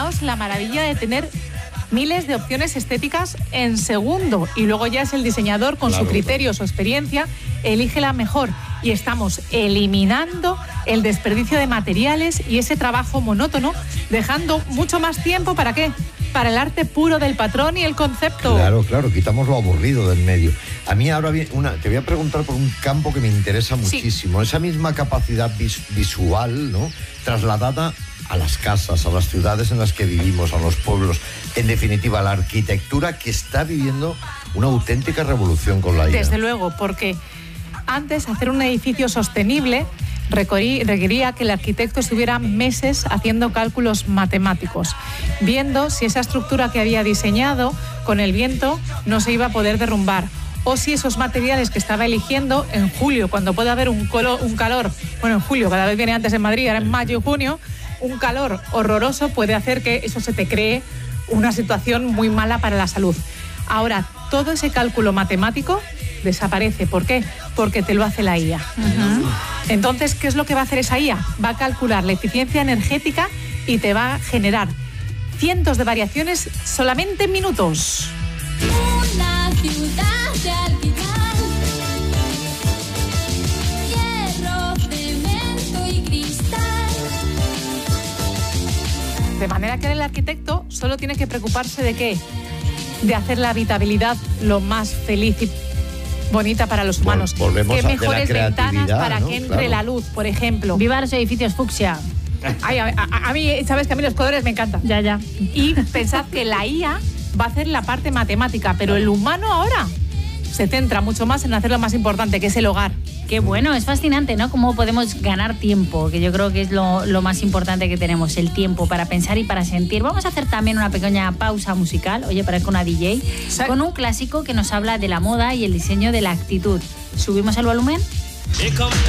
tenemos la maravilla de tener miles de opciones estéticas en segundo y luego ya es el diseñador con su criterio, su experiencia, elige la mejor y estamos eliminando el desperdicio de materiales y ese trabajo monótono, dejando mucho más tiempo ¿para qué? Para el arte puro del patrón y el concepto. Claro, quitamos lo aburrido del medio. A mí ahora te voy a preguntar por un campo que me interesa muchísimo, esa misma capacidad visual, ¿no?, trasladada a las casas, a las ciudades en las que vivimos, a los pueblos. En definitiva, la arquitectura que está viviendo una auténtica revolución con la IA. Desde luego, porque antes hacer un edificio sostenible requería que el arquitecto estuviera meses haciendo cálculos matemáticos, viendo si esa estructura que había diseñado con el viento no se iba a poder derrumbar, o si esos materiales que estaba eligiendo en julio, cuando puede haber un calor, bueno, en julio, cada vez viene antes en Madrid, ahora en mayo y junio, un calor horroroso puede hacer que eso se te cree una situación muy mala para la salud. Ahora, todo ese cálculo matemático desaparece. ¿Por qué? Porque te lo hace la IA. Entonces, ¿qué es lo que va a hacer esa IA? Va a calcular la eficiencia energética y te va a generar cientos de variaciones solamente en minutos. Una ciudad de alquitrán, hierro, cemento y cristal. De manera que el arquitecto solo tiene que preocuparse de ¿qué? De hacer la habitabilidad lo más feliz y bonita para los humanos. Volvemos que mejores ventanas para, ¿no?, que entre la luz, por ejemplo. Viva los edificios fucsia. Ay, a mí, sabes que a mí los colores me encantan. Ya. Y pensad que la IA va a hacer la parte matemática, pero el humano ahora se centra mucho más en hacer lo más importante, que es el hogar. Qué bueno, es fascinante, ¿no? Cómo podemos ganar tiempo, que yo creo que es lo más importante que tenemos, el tiempo para pensar y para sentir. Vamos a hacer también una pequeña pausa musical, oye, parezco una DJ, con un clásico que nos habla de la moda y el diseño de la actitud. ¿Subimos el volumen?